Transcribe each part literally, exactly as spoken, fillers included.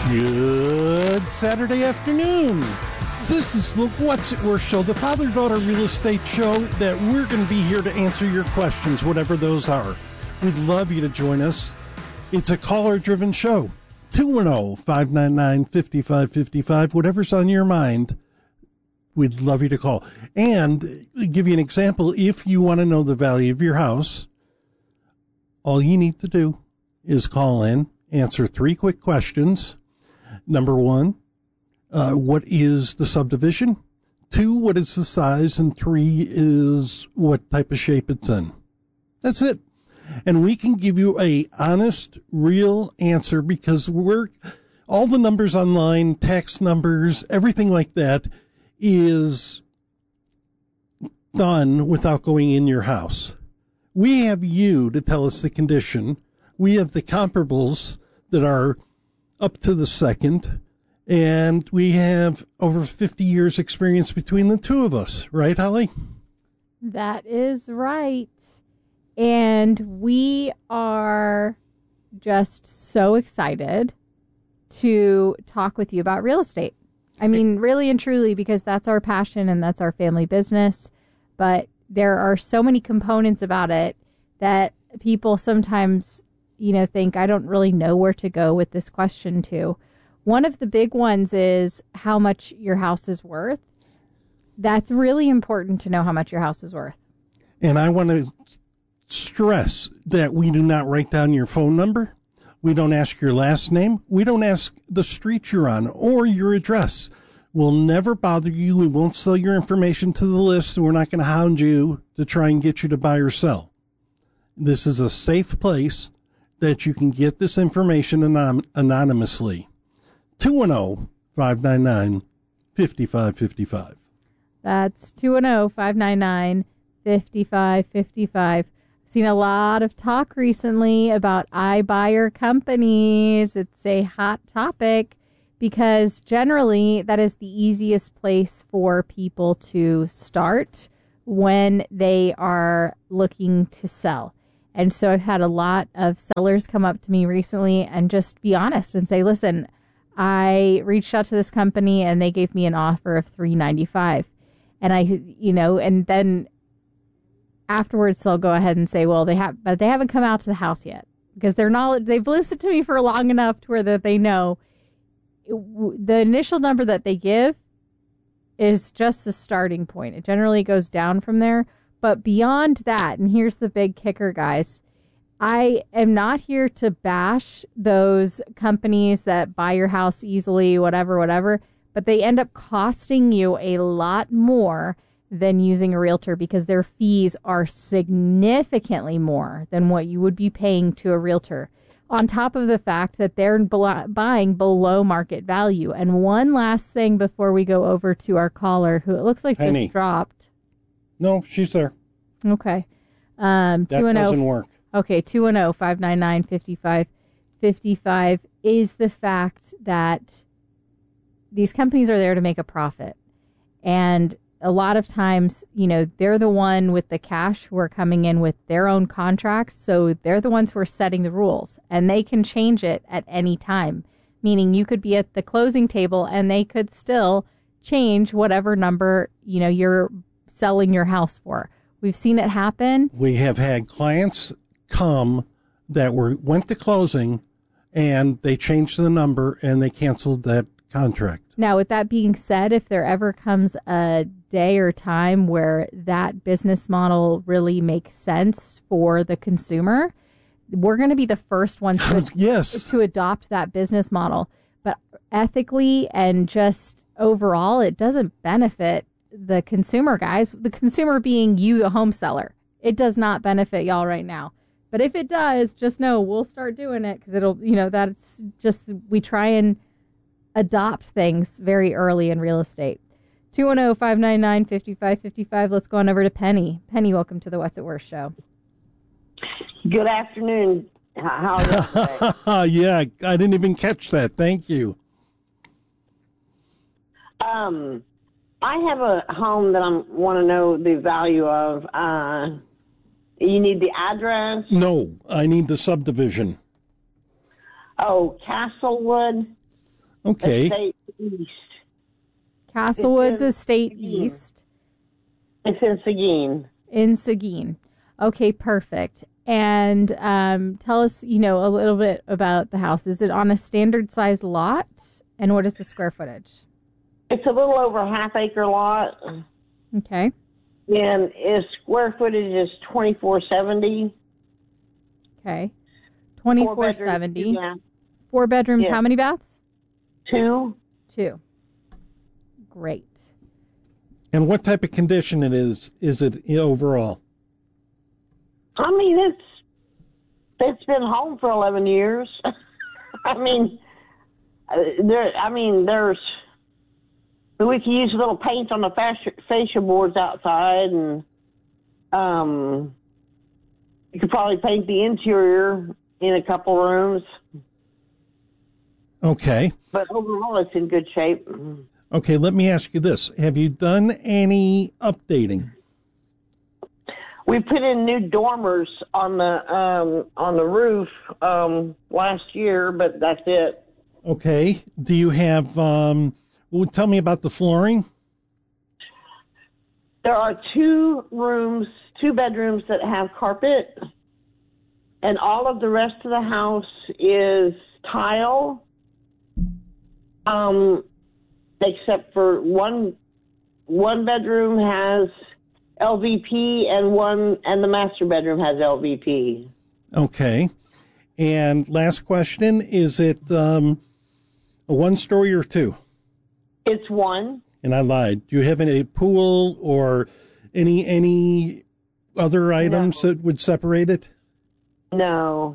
Good Saturday afternoon. This is the What's It Worth show, the father-daughter real estate show that we're going to be here to answer your questions, whatever those are. We'd love you to join us. It's a caller-driven show. two one zero, five nine nine, five five five five. Whatever's on your mind, we'd love you to call. And give you an example, if you want to know the value of your house, all you need to do is call in, answer three quick questions. Number one, uh, what is the subdivision? Two, what is the size? And three is what type of shape it's in. That's it. And we can give you a honest, real answer because we're, all the numbers online, tax numbers, everything like that is done without going in your house. We have you to tell us the condition. We have the comparables that are up to the second, and we have over fifty years experience between the two of us. Right, Holly? That is right. And we are just so excited to talk with you about real estate. I mean, really and truly, because that's our passion and that's our family business. But there are so many components about it that people sometimes, you know, think, I don't really know where to go with this question to. One of the big ones is how much your house is worth. That's really important to know how much your house is worth. And I want to stress that we do not write down your phone number. We don't ask your last name. We don't ask the street you're on or your address. We'll never bother you. We won't sell your information to the list, and we're not going to hound you to try and get you to buy or sell. This is a safe place that you can get this information anon- anonymously. two one zero, five nine nine, five five five five. That's two one zero, five nine nine, five five five five. Seen a lot of talk recently about iBuyer companies. It's a hot topic because generally that is the easiest place for people to start when they are looking to sell. And so I've had a lot of sellers come up to me recently and just be honest and say, listen, I reached out to this company and they gave me an offer of three ninety-five. And I, you know, and then afterwards they'll go ahead and say, well, they have, but they haven't come out to the house yet because they're not, they've listened to me for long enough to where that they know the initial number that they give is just the starting point. It generally goes down from there. But beyond that, and here's the big kicker, guys, I am not here to bash those companies that buy your house easily, whatever, whatever, but they end up costing you a lot more than using a realtor because their fees are significantly more than what you would be paying to a realtor, on top of the fact that they're bel- buying below market value. And one last thing before we go over to our caller, who it looks like Penny. just dropped. No, she's there. Okay. Um, that doesn't work. Okay, two one zero, five nine nine, five five five five is the fact that these companies are there to make a profit. And a lot of times, you know, they're the one with the cash who are coming in with their own contracts. So they're the ones who are setting the rules. And they can change it at any time. Meaning you could be at the closing table and they could still change whatever number, you know, you're selling your house for. We've seen it happen. We have had clients come that were went to closing and they changed the number and they canceled that contract. Now, with that being said, if there ever comes a day or time where that business model really makes sense for the consumer, we're going to be the first ones to, yes. to adopt that business model. But ethically and just overall, it doesn't benefit the consumer, guys. The consumer being you, the home seller. It does not benefit y'all right now. But if it does, just know we'll start doing it because it'll, you know, that's just, we try and adopt things very early in real estate. two one zero, five nine nine, five five five five. Let's go on over to Penny. Penny, welcome to the What's It Worth show. Good afternoon. How are you today? Yeah, I didn't even catch that. Thank you. Um, I have a home that I want to know the value of. Uh, you need the address? No, I need the subdivision. Oh, Castlewood. Okay. Estate East. Castlewoods in Estate Seguin. East It's in Seguin. in Seguin. Okay, perfect. And um, tell us, you know, a little bit about the house. Is it on a standard size lot? And what is the square footage? It's a little over a half acre lot, Okay. and its square footage is twenty-four seventy. Okay. Four twenty-four bedrooms, seventy. two baths. Four bedrooms. Yeah. How many baths? Two. Two. Great. And what type of condition it is? Is it overall? I mean, it's it's been home for eleven years. I mean, uh, there. I mean, there's we can use a little paint on the fascia, fascia boards outside, and um, you could probably paint the interior in a couple rooms. Okay. But overall, it's in good shape. Okay, let me ask you this. Have you done any updating? We put in new dormers on the um, on the roof um, last year, but that's it. Okay. Do you have, um, well, tell me about the flooring. There are two rooms, two bedrooms that have carpet, and all of the rest of the house is tile, um, except for one one bedroom has L V P, and one and the master bedroom has L V P. Okay. And last question, is it um, a one-story or two? It's one. And I lied. Do you have any pool or any any other items No. that would separate it? No.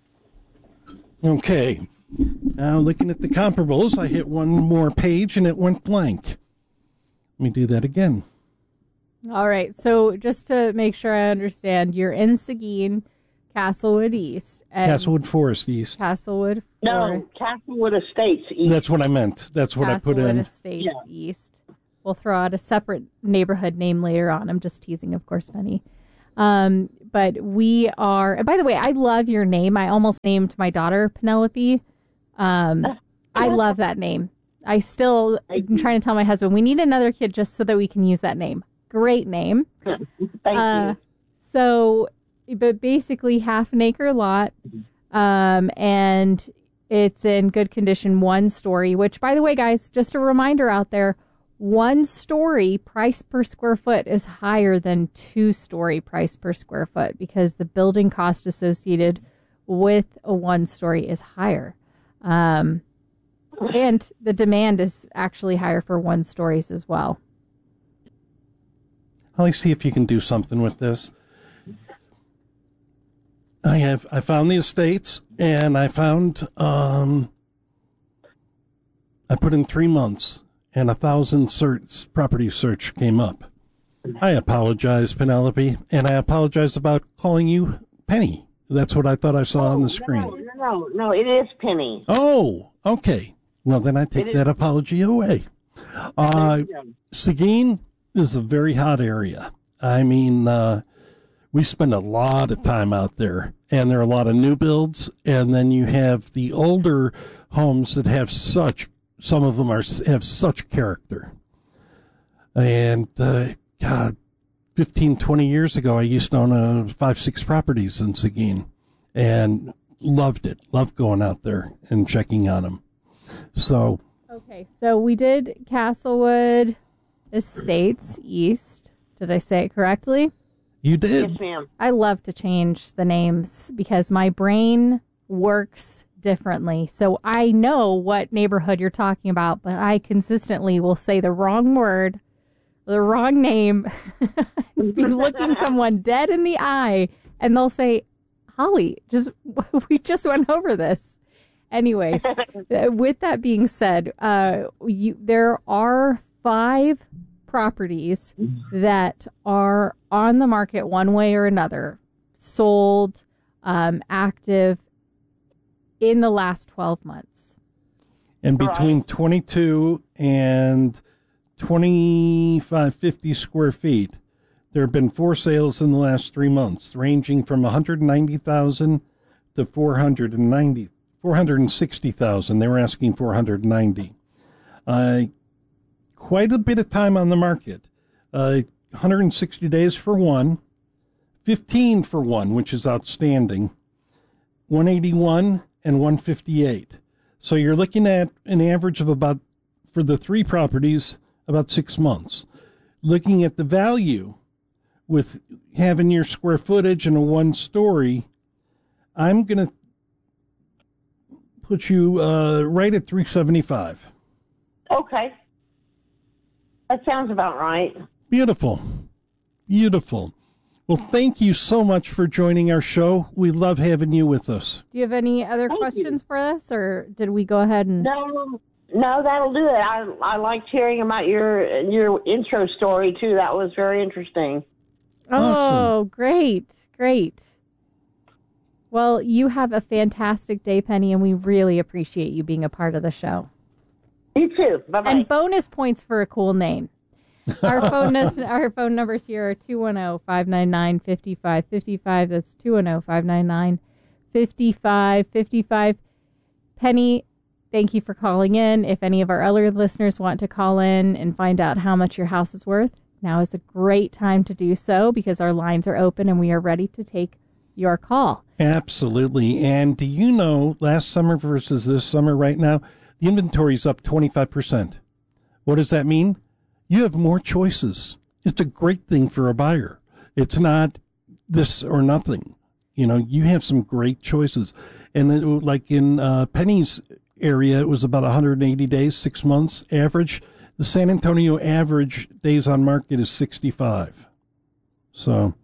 Okay. Now looking at the comparables, I hit one more page and it went blank. Let me do that again. All right. So just to make sure I understand, you're in Seguin, Castlewood East. And Castlewood Forest East. Castlewood. No, Castlewood Estates East. That's what I meant. That's what I put Castlewood in. Estates Yeah. East. We'll throw out a separate neighborhood name later on. I'm just teasing, of course, Penny. Um, but we are, and by the way, I love your name. I almost named my daughter Penelope. Um, I love that name. I still, I'm trying to tell my husband, we need another kid just so that we can use that name. Great name. Thank Uh, you. So, but basically half an acre lot, um, and it's in good condition, one story, which, by the way, guys, just a reminder out there, one story price per square foot is higher than two story price per square foot because the building cost associated with a one story is higher. Um, and the demand is actually higher for one stories as well. I'll see if you can do something with this. I have I found the estates and I found um I put in three months and a thousand search property search came up. I apologize, Penelope, and I apologize about calling you Penny. That's what I thought I saw on the screen. No, no, no, it is Penny. Oh, okay. Well, then I take It is- that apology away. Uh, Seguin is a very hot area. I mean, uh, we spend a lot of time out there, and there are a lot of new builds, and then you have the older homes that have such, some of them are have such character. And, uh, God, fifteen, twenty years ago, I used to own uh, five, six properties in Seguin, and loved it. Loved going out there and checking on them. So, Okay, so we did Castlewood Estates East. Did I say it correctly? you did. Yes, ma'am. I love to change the names because my brain works differently. So I know what neighborhood you're talking about, but I consistently will say the wrong word, the wrong name, be looking someone dead in the eye, and they'll say, Holly, just we just went over this. Anyways, with that being said, uh, you, there are five properties that are on the market one way or another, sold, um, active in the last twelve months. And between twenty-two and twenty-five fifty square feet, there have been four sales in the last three months, ranging from one hundred ninety thousand to four hundred ninety four hundred sixty thousand. They were asking four hundred ninety. Uh, quite a bit of time on the market. Uh, one hundred sixty days for one, fifteen for one, which is outstanding, one eighty-one and one fifty-eight. So you're looking at an average of about, for the three properties, about six months. Looking at the value with having your square footage and a one story, I'm going to put you uh, right at three seventy-five. Okay. That sounds about right. Beautiful. Beautiful. Well, thank you so much for joining our show. We love having you with us. Do you have any other Thank questions you. for us, or did we go ahead and... No, no, that'll do it. I I liked hearing about your your intro story, too. That was very interesting. Oh, Awesome. great, great. Well, you have a fantastic day, Penny, and we really appreciate you being a part of the show. You too. Bye-bye. And bonus points for a cool name. Our phone nus- our phone numbers here are two one zero, five nine nine, five five five five. That's two one zero, five nine nine, five five five five. Penny, thank you for calling in. If any of our other listeners want to call in and find out how much your house is worth, now is a great time to do so because our lines are open and we are ready to take your call. Absolutely. And do you know, last summer versus this summer right now, the inventory is up twenty-five percent. What does that mean? You have more choices. It's a great thing for a buyer. It's not this or nothing. You know, you have some great choices. And it, like in uh, Penny's area, it was about one hundred eighty days, six months average. The San Antonio average days on market is sixty-five. So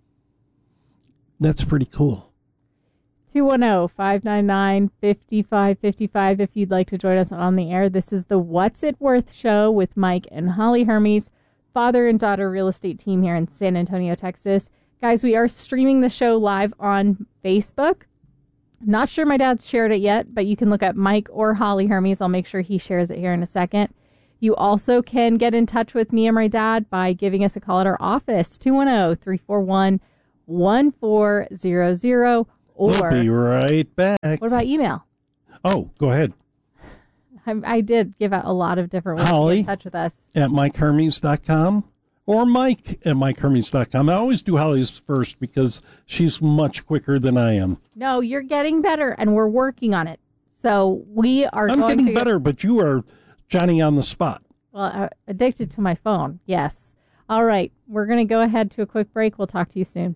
that's pretty cool. two one zero, five nine nine, five five five five if you'd like to join us on the air. This is the What's It Worth show with Mike and Holly Hermes, father and daughter real estate team here in San Antonio, Texas. Guys, we are streaming the show live on Facebook. Not sure my dad's shared it yet, but you can look up Mike or Holly Hermes. I'll make sure he shares it here in a second. You also can get in touch with me and my dad by giving us a call at our office, two one zero, three four one, one four zero zero. Or, We'll be right back. What about email? Oh, go ahead. I, I did give out a lot of different ways Holly, to get in touch with us. At mike hermes dot com or Mike at mike hermes dot com. I always do Holly's first because she's much quicker than I am. No, you're getting better, and we're working on it. So we are I'm going getting to... better, but you are Johnny on the spot. Well, uh, addicted to my phone, yes. All right, we're going to go ahead to a quick break. We'll talk to you soon.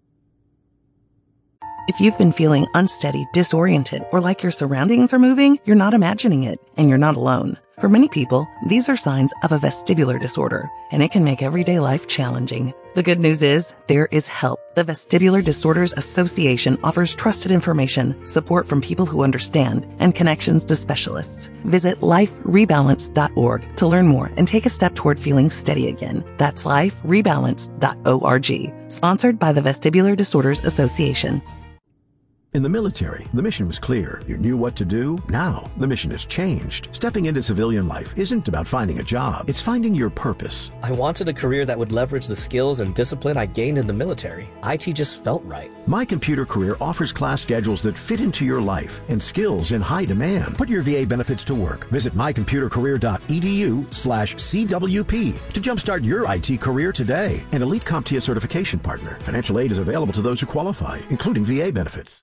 If you've been feeling unsteady, disoriented, or like your surroundings are moving, you're not imagining it, and you're not alone. For many people, these are signs of a vestibular disorder, and it can make everyday life challenging. The good news is, there is help. The Vestibular Disorders Association offers trusted information, support from people who understand, and connections to specialists. Visit life rebalance dot org to learn more and take a step toward feeling steady again. That's life rebalance dot org. Sponsored by the Vestibular Disorders Association. In the military, the mission was clear. You knew what to do. Now, the mission has changed. Stepping into civilian life isn't about finding a job. It's finding your purpose. I wanted a career that would leverage the skills and discipline I gained in the military. I T just felt right. My Computer Career offers class schedules that fit into your life and skills in high demand. Put your V A benefits to work. Visit my computer career dot e d u slash C W P to jumpstart your I T career today. An elite CompTIA certification partner. Financial aid is available to those who qualify, including V A benefits.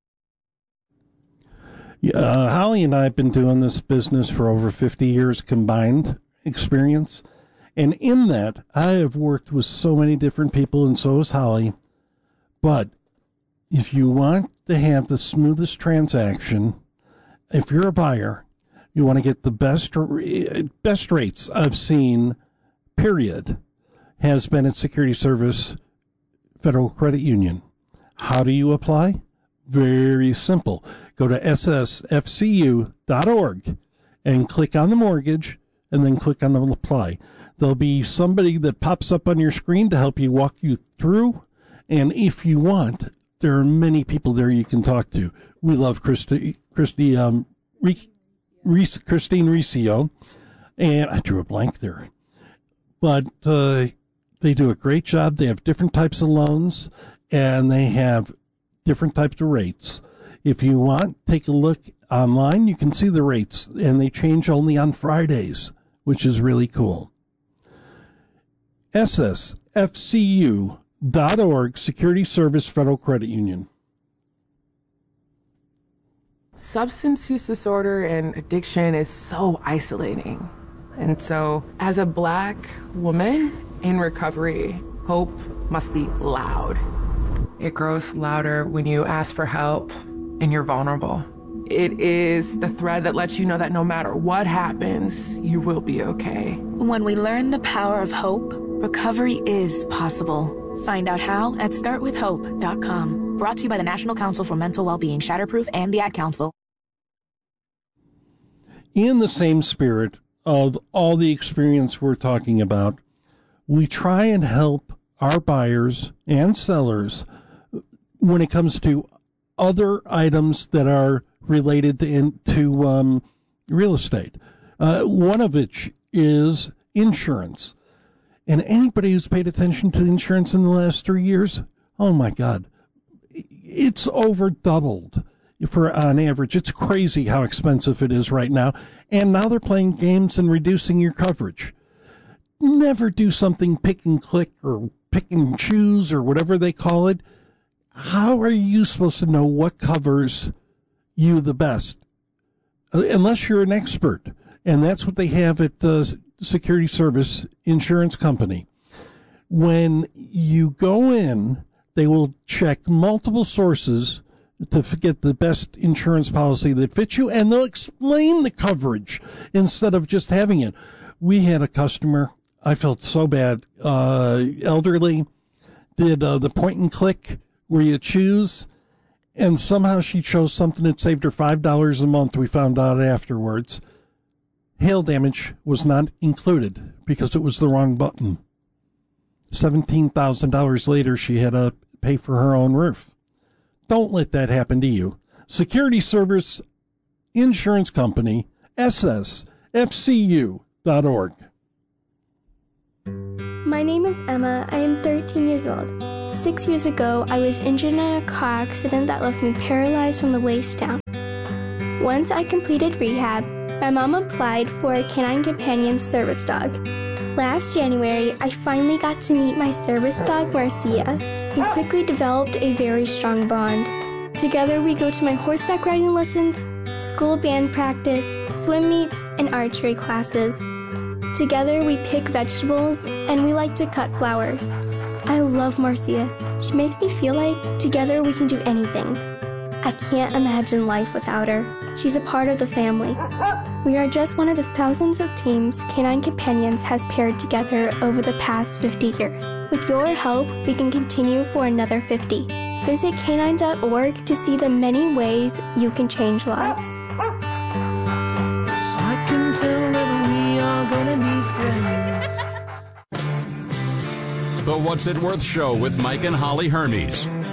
Uh, Holly and I have been doing this business for over fifty years combined experience. And in that, I have worked with so many different people, and so has Holly. But if you want to have the smoothest transaction, if you're a buyer, you want to get the best, best rates I've seen, period, has been at Security Service Federal Credit Union. How do you apply? Very simple. Go to S S F C U dot org and click on the mortgage and then click on the apply. There'll be somebody that pops up on your screen to help you walk you through. And if you want, there are many people there you can talk to. We love Christy, Christy, um, Reese, Christine Riccio, and I drew a blank there. But uh, they do a great job. They have different types of loans, and they have different types of rates. If you want, take a look online. You can see the rates, and they change only on Fridays, which is really cool. S S F C U dot org, Security Service Federal Credit Union. Substance use disorder and addiction is so isolating. And so, as a Black woman in recovery, hope must be loud. It grows louder when you ask for help and you're vulnerable. It is the thread that lets you know that no matter what happens, you will be okay. When we learn the power of hope, recovery is possible. Find out how at start with hope dot com. Brought to you by the National Council for Mental Wellbeing, Shatterproof, and the Ad Council. In the same spirit of all the experience we're talking about, we try and help our buyers and sellers when it comes to other items that are related to, in, to um, real estate. Uh, one of which is insurance. And anybody who's paid attention to insurance in the last three years, oh my God, it's over doubled for on average. It's crazy how expensive it is right now. And now they're playing games and reducing your coverage. Never do something pick and click or pick and choose or whatever they call it. How are you supposed to know what covers you the best? Unless you're an expert. And that's what they have at uh, Security Service Insurance Company. When you go in, they will check multiple sources to get the best insurance policy that fits you, and they'll explain the coverage instead of just having it. We had a customer, I felt so bad, uh, elderly, did uh, the point and click where you choose, and somehow she chose something that saved her five dollars a month, we found out afterwards. Hail damage was not included because it was the wrong button. seventeen thousand dollars later, she had to pay for her own roof. Don't let that happen to you. Security Service Insurance Company, S S F C U dot org. My name is Emma. I am thirteen years old. Six years ago, I was injured in a car accident that left me paralyzed from the waist down. Once I completed rehab, my mom applied for a Canine Companion service dog. Last January, I finally got to meet my service dog, Marcia. We quickly developed a very strong bond. Together, we go to my horseback riding lessons, school band practice, swim meets, and archery classes. Together, we pick vegetables, and we like to cut flowers. I love Marcia. She makes me feel like together we can do anything. I can't imagine life without her. She's a part of the family. We are just one of the thousands of teams Canine Companions has paired together over the past fifty years. With your help, we can continue for another fifty. Visit canine dot org to see the many ways you can change lives. I can tell that we are gonna be friends. The What's It Worth Show with Mike and Holly Hermes.